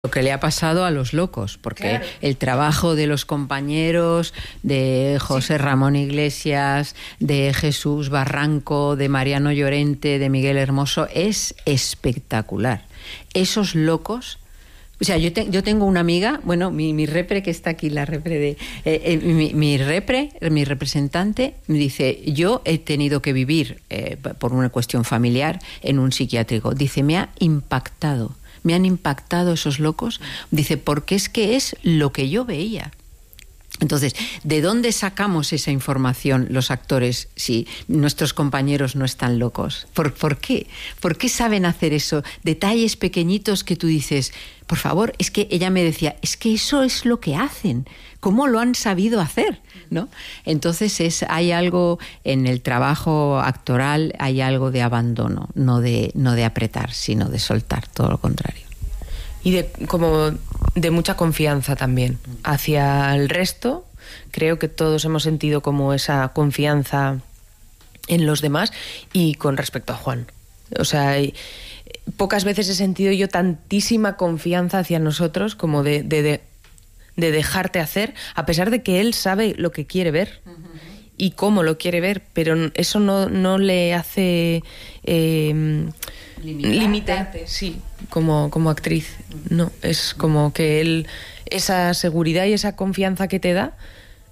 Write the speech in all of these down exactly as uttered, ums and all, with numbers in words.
Lo que le ha pasado a los locos, porque claro, el trabajo de los compañeros de José sí. Ramón Iglesias, de Jesús Barranco, de Mariano Llorente, de Miguel Hermoso, es espectacular. Esos locos... O sea, yo, te, yo tengo una amiga, bueno, mi, mi repre, que está aquí, la repre de... Eh, eh, mi, mi repre, mi representante, me dice, yo he tenido que vivir, eh, por una cuestión familiar, en un psiquiátrico. Dice, me ha impactado. Me han impactado esos locos. Dice, porque es que es lo que yo veía. Entonces, ¿de dónde sacamos esa información los actores si nuestros compañeros no están locos? ¿Por, por qué? ¿Por qué saben hacer eso? Detalles pequeñitos que tú dices, por favor, es que ella me decía, es que eso es lo que hacen. ¿Cómo lo han sabido hacer? ¿No? Entonces es, hay algo en el trabajo actoral, hay algo de abandono, no de, no de apretar, sino de soltar, todo lo contrario. Y de como de mucha confianza también hacia el resto. Creo que todos hemos sentido como esa confianza en los demás y con respecto a Juan. O sea, pocas veces he sentido yo tantísima confianza hacia nosotros como de, de, de, de dejarte hacer, a pesar de que él sabe lo que quiere ver. Uh-huh. Y cómo lo quiere ver, pero eso no, no le hace eh, limitarte, sí, como, como actriz. No, es como que él, esa seguridad y esa confianza que te da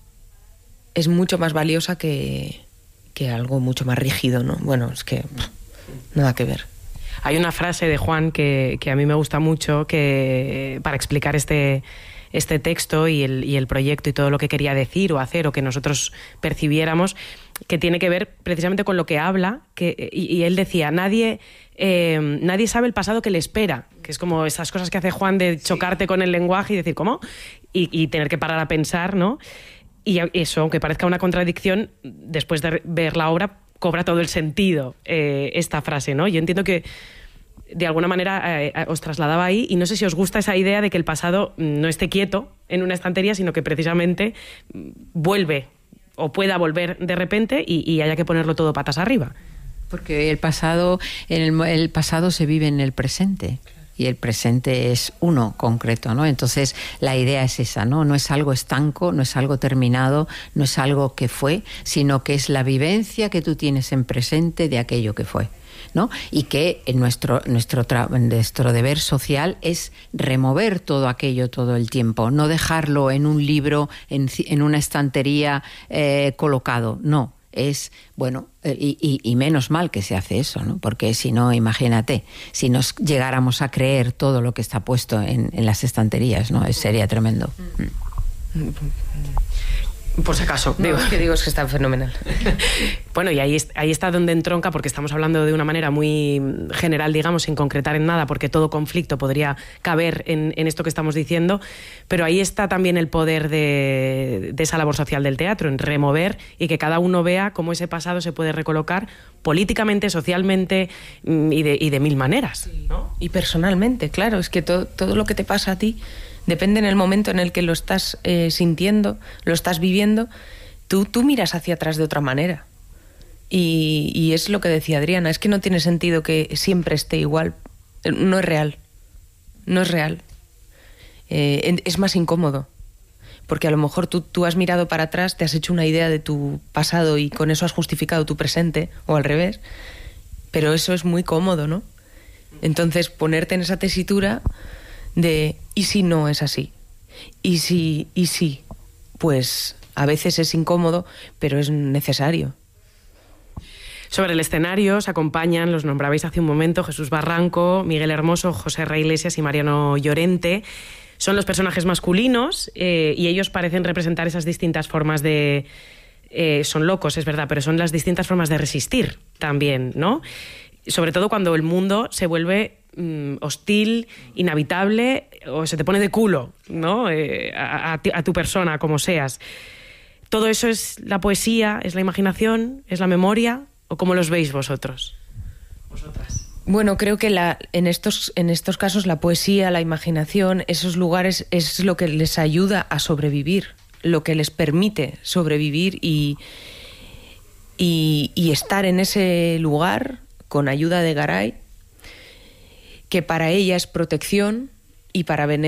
es mucho más valiosa que, que algo mucho más rígido, ¿no? Bueno, es que pff, nada que ver. Hay una frase de Juan que, que a mí me gusta mucho que para explicar este... este texto y el, y el proyecto y todo lo que quería decir o hacer o que nosotros percibiéramos, que tiene que ver precisamente con lo que habla, que, y, y él decía, nadie, eh, nadie sabe el pasado que le espera, que es como esas cosas que hace Juan de chocarte sí. con el lenguaje y decir, ¿cómo? Y, y tener que parar a pensar, ¿no? Y eso, aunque parezca una contradicción, después de ver la obra, cobra todo el sentido eh, esta frase, ¿no? Yo entiendo que de alguna manera eh, os trasladaba ahí y no sé si os gusta esa idea de que el pasado no esté quieto en una estantería, sino que precisamente vuelve o pueda volver de repente y, y haya que ponerlo todo patas arriba. Porque el pasado, en el, el pasado se vive en el presente. Y el presente es uno concreto, ¿no? Entonces la idea es esa, ¿no? No es algo estanco, no es algo terminado, no es algo que fue, sino que es la vivencia que tú tienes en presente de aquello que fue, ¿no? Y que nuestro, nuestro, nuestro deber social es remover todo aquello todo el tiempo, no dejarlo en un libro, en, en una estantería eh, colocado, no. Es, bueno, y, y, y menos mal que se hace eso, ¿no? Porque si no, imagínate, si nos llegáramos a creer todo lo que está puesto en, en las estanterías, ¿no? Sería tremendo. Por si acaso. No, digo, es que digo es que está fenomenal. Bueno, y ahí, ahí está donde entronca, porque estamos hablando de una manera muy general, digamos, sin concretar en nada, porque todo conflicto podría caber en, en esto que estamos diciendo, pero ahí está también el poder de, de esa labor social del teatro, en remover y que cada uno vea cómo ese pasado se puede recolocar políticamente, socialmente y de, y de mil maneras, ¿no? Y personalmente, claro, es que todo, todo lo que te pasa a ti depende en el momento en el que lo estás eh, sintiendo, lo estás viviendo, tú, tú miras hacia atrás de otra manera. Y, y es lo que decía Adriana, es que no tiene sentido que siempre esté igual. No es real. No es real. Eh, es más incómodo. Porque a lo mejor tú, tú has mirado para atrás, te has hecho una idea de tu pasado y con eso has justificado tu presente, o al revés. Pero eso es muy cómodo, ¿no? Entonces, ponerte en esa tesitura de ¿y si no es así? ¿Y si, y si? Pues a veces es incómodo, pero es necesario. Sobre el escenario se acompañan, los nombrabais hace un momento, Jesús Barranco, Miguel Hermoso, José Ra Iglesias y Mariano Llorente. Son los personajes masculinos eh, y ellos parecen representar esas distintas formas de... Eh, son locos, es verdad, pero son las distintas formas de resistir también, ¿no? Sobre todo cuando el mundo se vuelve hostil, inhabitable, o se te pone de culo, ¿no? Eh, a, a, a tu persona, como seas. ¿Todo eso es la poesía, es la imaginación, es la memoria? ¿O cómo los veis vosotros? Vosotras. Bueno, creo que la, en, estos, en estos casos la poesía, la imaginación, esos lugares es lo que les ayuda a sobrevivir, lo que les permite sobrevivir y, y, y estar en ese lugar con ayuda de Garay, que para ella es protección y para